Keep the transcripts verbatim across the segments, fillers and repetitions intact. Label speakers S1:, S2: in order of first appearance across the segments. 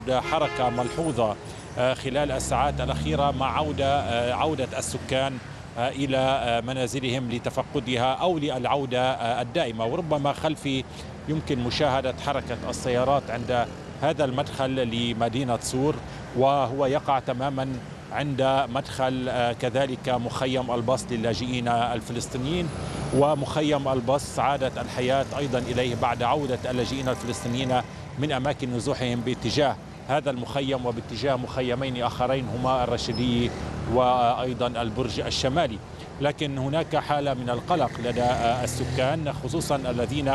S1: حركة ملحوظة خلال الساعات الأخيرة مع عودة عودة السكان إلى منازلهم لتفقدها أو للعودة الدائمة. وربما خلفي يمكن مشاهدة حركة السيارات عند هذا المدخل لمدينة صور، وهو يقع تماما عند مدخل كذلك مخيم الباص للاجئين الفلسطينيين، ومخيم الباص عادت الحياة أيضا إليه بعد عودة اللاجئين الفلسطينيين من أماكن نزوحهم باتجاه هذا المخيم وباتجاه مخيمين آخرين هما الرشيدية وأيضا البرج الشمالي. لكن هناك حالة من القلق لدى السكان، خصوصا الذين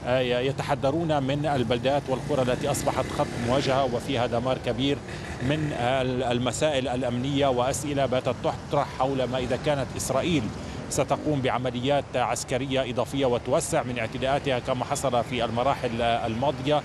S1: يتحدرون من البلدات والقرى التي أصبحت خط مواجهة وفيها دمار كبير، من المسائل الأمنية وأسئلة باتت تطرح حول ما إذا كانت إسرائيل ستقوم بعمليات عسكرية إضافية وتوسع من اعتداءاتها كما حصل في المراحل الماضية،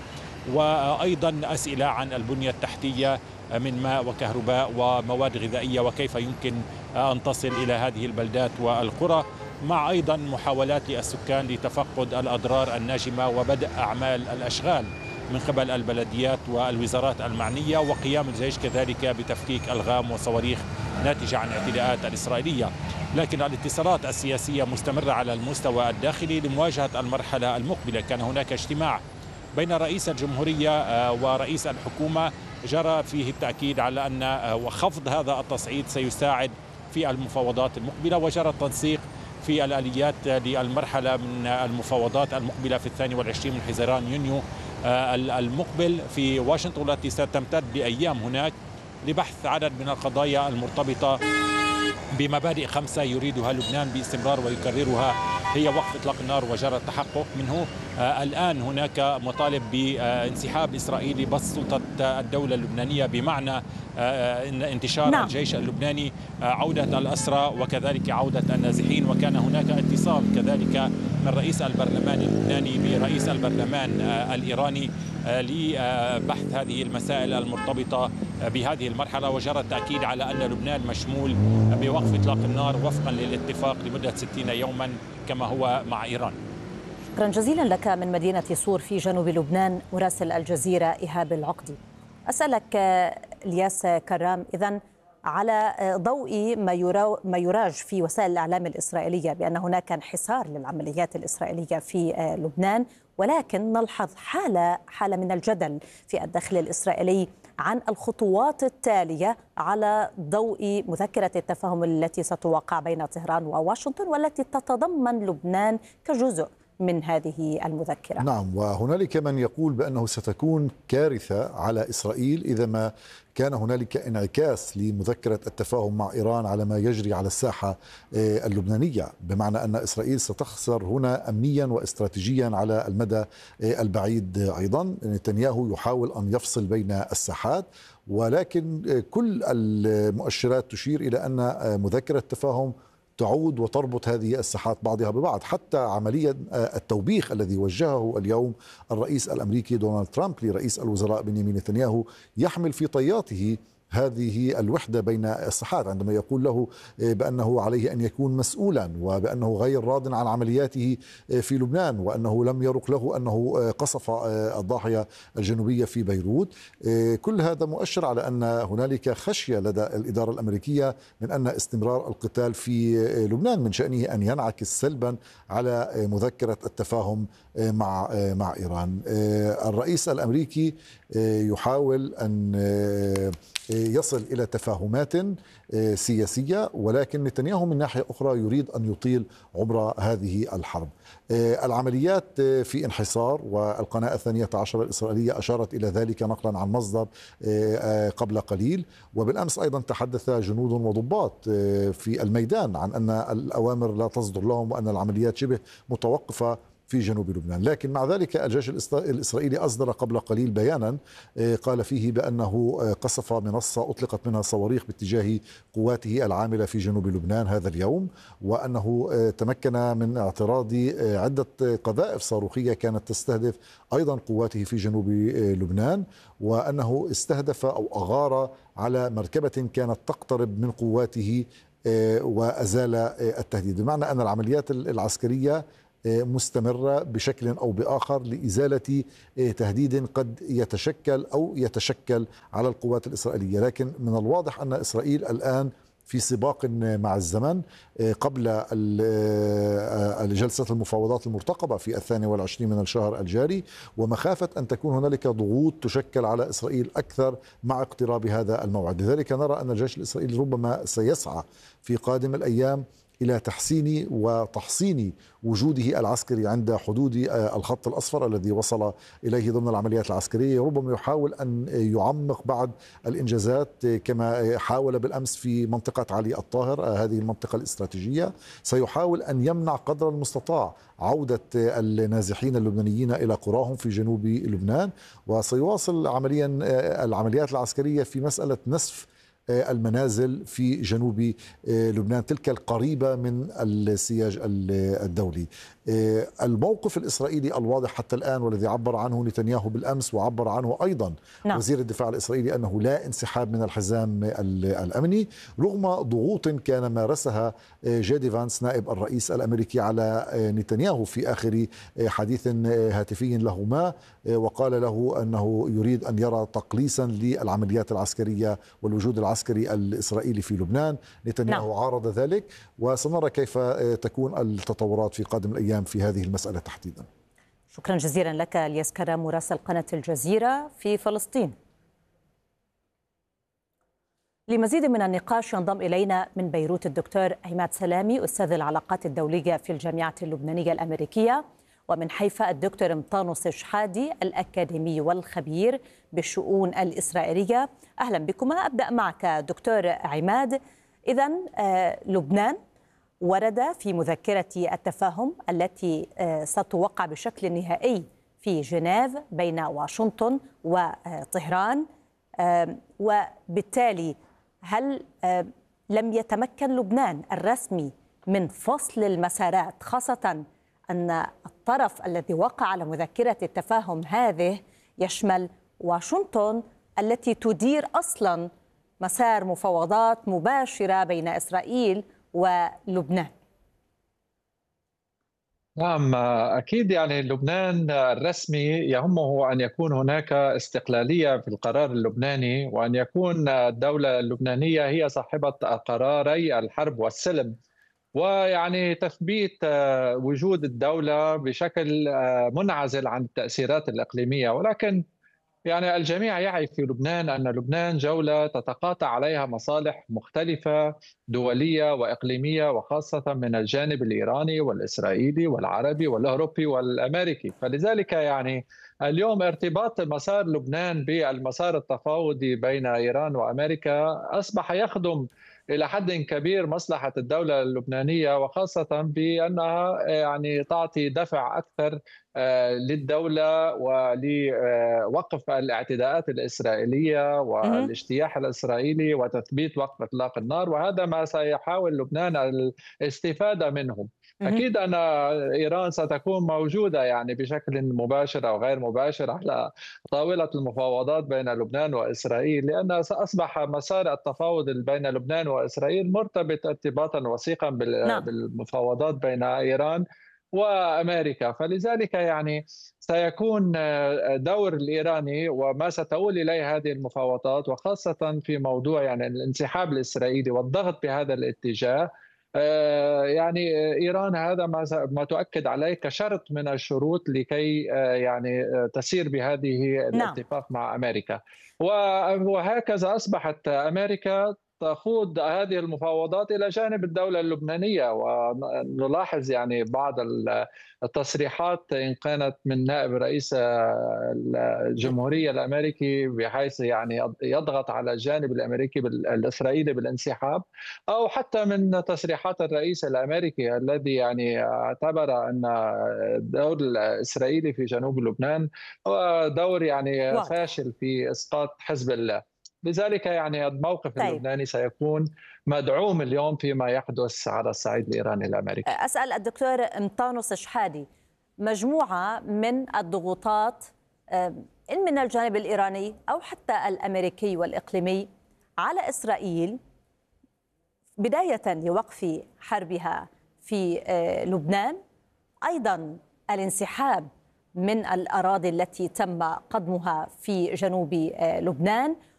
S1: وأيضا أسئلة عن البنية التحتية من ماء وكهرباء ومواد غذائية وكيف يمكن أن تصل إلى هذه البلدات والقرى، مع أيضا محاولات للسكان لتفقد الأضرار الناجمة وبدء أعمال الأشغال من قبل البلديات والوزارات المعنية، وقيام الجيش كذلك بتفكيك ألغام وصواريخ ناتجة عن الاعتداءات الإسرائيلية. لكن الاتصالات السياسية مستمرة على المستوى الداخلي لمواجهة المرحلة المقبلة. كان هناك اجتماع بين رئيس الجمهورية ورئيس الحكومة جرى فيه التأكيد على أن خفض هذا التصعيد سيساعد في المفاوضات المقبلة، وجرى التنسيق في الآليات للمرحلة من المفاوضات المقبلة في الثاني والعشرين من حزيران يونيو المقبل في واشنطن، والتي ستمتد لأيام هناك لبحث عدد من القضايا المرتبطة بمبادئ خمسة يريدها لبنان باستمرار ويكررها، هي وقف إطلاق النار وجرى التحقق منه. آه الآن هناك مطالب بانسحاب إسرائيلي بسط سلطة الدولة اللبنانية، بمعنى آه انتشار نعم. الجيش اللبناني، آه عودة الأسرى وكذلك عودة النازحين. وكان هناك اتصال كذلك من رئيس البرلمان اللبناني برئيس البرلمان آه الإيراني آه لبحث هذه المسائل المرتبطة بهذه المرحلة، وجرى التأكيد على أن لبنان مشمول بوقف إطلاق النار وفقا للاتفاق لمدة ستين يوما كما هو مع إيران.
S2: شكرا جزيلا لك من مدينة صور في جنوب لبنان مراسل الجزيرة إيهاب العقدي. أسألك الياس كرام، إذن على ضوء ما ما يراج في وسائل الإعلام الإسرائيلية بأن هناك انحسار للعمليات الإسرائيلية في لبنان، ولكن نلحظ حالة حالة من الجدل في الداخل الإسرائيلي عن الخطوات التالية على ضوء مذكرة التفاهم التي ستوقع بين طهران وواشنطن، والتي تتضمن لبنان كجزء من هذه المذكرة.
S3: نعم، وهنالك من يقول بأنه ستكون كارثة على إسرائيل إذا ما كان هنالك انعكاس لمذكرة التفاهم مع إيران على ما يجري على الساحة اللبنانية، بمعنى أن إسرائيل ستخسر هنا أمنيا واستراتيجيا على المدى البعيد. أيضا نتنياهو يحاول أن يفصل بين الساحات، ولكن كل المؤشرات تشير إلى أن مذكرة التفاهم تعود وتربط هذه الساحات بعضها ببعض. حتى عملية التوبيخ الذي وجهه اليوم الرئيس الأمريكي دونالد ترامب لرئيس الوزراء بنيامين نتنياهو يحمل في طياته هذه الوحدة بين الساحات، عندما يقول له بأنه عليه أن يكون مسؤولا وبأنه غير راض عن عملياته في لبنان، وأنه لم يرق له أنه قصف الضاحية الجنوبية في بيروت. كل هذا مؤشر على أن هنالك خشية لدى الإدارة الأمريكية من أن استمرار القتال في لبنان من شأنه أن ينعكس سلبا على مذكرة التفاهم مع مع إيران. الرئيس الأمريكي يحاول أن يصل إلى تفاهمات سياسية، ولكن نتنياهو من ناحية أخرى يريد أن يطيل عمر هذه الحرب. العمليات في انحسار، والقناة الثانية عشر الإسرائيلية أشارت إلى ذلك نقلا عن مصدر قبل قليل. وبالأمس أيضا تحدث جنود وضباط في الميدان عن أن الأوامر لا تصدر لهم وأن العمليات شبه متوقفة في جنوب لبنان. لكن مع ذلك الجيش الإسرائيلي أصدر قبل قليل بيانا قال فيه بأنه قصف منصة أطلقت منها صواريخ باتجاه قواته العاملة في جنوب لبنان هذا اليوم، وأنه تمكن من اعتراض عدة قذائف صاروخية كانت تستهدف أيضا قواته في جنوب لبنان، وأنه استهدف أو أغار على مركبة كانت تقترب من قواته وأزال التهديد. بمعنى أن العمليات العسكرية مستمرة بشكل أو بآخر لإزالة تهديد قد يتشكل أو يتشكل على القوات الإسرائيلية. لكن من الواضح أن إسرائيل الآن في سباق مع الزمن قبل الجلسة المفاوضات المرتقبة في الثاني والعشرين من الشهر الجاري، ومخافة أن تكون هنالك ضغوط تشكل على إسرائيل أكثر مع اقتراب هذا الموعد. لذلك نرى أن الجيش الإسرائيلي ربما سيسعى في قادم الأيام إلى تحسين وتحصين وجوده العسكري عند حدود الخط الأصفر الذي وصل إليه ضمن العمليات العسكرية. ربما يحاول أن يعمق بعض الإنجازات كما حاول بالأمس في منطقة علي الطاهر، هذه المنطقة الاستراتيجية. سيحاول أن يمنع قدر المستطاع عودة النازحين اللبنانيين إلى قراهم في جنوب لبنان، وسيواصل عمليا العمليات العسكرية في مسألة نسف المنازل في جنوب لبنان، تلك القريبة من السياج الدولي. الموقف الإسرائيلي الواضح حتى الآن والذي عبر عنه نتنياهو بالأمس وعبر عنه أيضا نعم. وزير الدفاع الإسرائيلي أنه لا انسحاب من الحزام الأمني رغم ضغوط كان مارسها جيدي فانس نائب الرئيس الأمريكي على نتنياهو في آخر حديث هاتفي لهما، وقال له أنه يريد أن يرى تقليصا للعمليات العسكرية والوجود العسكري الإسرائيلي في لبنان. نتنياهو نعم. عارض ذلك، وسنرى كيف تكون التطورات في قادم الأيام في هذه المسألة تحديدا.
S2: شكرا جزيلا لك الياس كرام مراسل قناة الجزيرة في فلسطين. لمزيد من النقاش ينضم إلينا من بيروت الدكتور عماد سلامي أستاذ العلاقات الدولية في الجامعة اللبنانية الأمريكية، ومن حيفا الدكتور مطانوس شحادي الأكاديمي والخبير بالشؤون الإسرائيلية. أهلا بكما. أبدأ معك دكتور عماد. إذن لبنان ورد في مذكرة التفاهم التي ستوقع بشكل نهائي في جنيف بين واشنطن وطهران، وبالتالي هل لم يتمكن لبنان الرسمي من فصل المسارات، خاصة أن الطرف الذي وقع على مذكرة التفاهم هذه يشمل واشنطن التي تدير أصلا مسار مفاوضات مباشرة بين إسرائيل ولبنان؟
S4: نعم أكيد، يعني لبنان الرسمي يهمه أن يكون هناك استقلالية في القرار اللبناني، وأن يكون الدولة اللبنانية هي صاحبة قراري الحرب والسلم، ويعني تثبيت وجود الدولة بشكل منعزل عن التأثيرات الإقليمية. ولكن يعني الجميع يعي في لبنان أن لبنان جولة تتقاطع عليها مصالح مختلفة دولية وإقليمية، وخاصة من الجانب الإيراني والإسرائيلي والعربي والأوروبي والأمريكي. فلذلك يعني اليوم ارتباط مسار لبنان بالمسار التفاوضي بين إيران وأمريكا أصبح يخدم إلى حد كبير مصلحة الدولة اللبنانية، وخاصة بأنها يعني تعطي دفع أكثر للدولة ولوقف الاعتداءات الإسرائيلية والاجتياح الإسرائيلي وتثبيت وقف إطلاق النار، وهذا ما سيحاول لبنان الاستفادة منه. أكيد أن إيران ستكون موجودة يعني بشكل مباشر أو غير مباشر على طاولة المفاوضات بين لبنان وإسرائيل، لأن أصبح مسار التفاوض بين لبنان وإسرائيل مرتبط ارتباطا وثيقا بالمفاوضات بين إيران وأمريكا. فلذلك يعني سيكون دور الإيراني وما ستؤول إليه هذه المفاوضات، وخاصة في موضوع يعني الانسحاب الإسرائيلي والضغط بهذا الاتجاه. يعني إيران هذا ما تؤكد عليه كشرط من الشروط لكي يعني تسير بهذه الاتفاق مع أمريكا، وهكذا أصبحت أمريكا تخوض هذه المفاوضات إلى جانب الدولة اللبنانية. ونلاحظ يعني بعض التصريحات إن كانت من نائب رئيس الجمهورية الأمريكي بحيث يعني يضغط على الجانب الأمريكي الإسرائيلي بالانسحاب، أو حتى من تصريحات الرئيس الأمريكي الذي يعني اعتبر أن الدور الإسرائيلي في جنوب لبنان هو دور يعني واضح. فاشل في إسقاط حزب الله. لذلك يعني الموقف طيب. اللبناني سيكون مدعوم اليوم فيما يحدث على الصعيد الإيراني الأمريكي.
S2: أسأل الدكتور مطانوس شحادي، مجموعة من الضغوطات إن من الجانب الإيراني أو حتى الأمريكي والإقليمي على إسرائيل بداية لوقف حربها في لبنان، أيضا الانسحاب من الأراضي التي تم قضمها في جنوب لبنان،